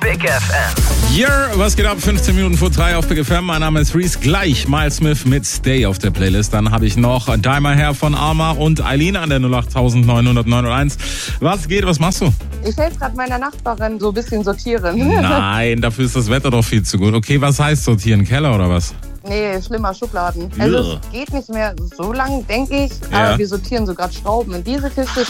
Big FM. Yeah, was geht ab? 15 Minuten vor 3 auf Big FM. Mein Name ist Reese. Gleich Miles Smith mit Stay auf der Playlist. Dann habe ich noch Dimer Hair von Alma und Eileen an der 0890901. Was geht? Was machst du? Ich helfe gerade meiner Nachbarin so ein bisschen sortieren. Nein, dafür ist das Wetter doch viel zu gut. Okay, was heißt sortieren? Keller oder was? Nee, schlimmer, Schubladen. Also es geht nicht mehr so lang, denke ich. Aber wir sortieren so gerade Schrauben in diese Kiste,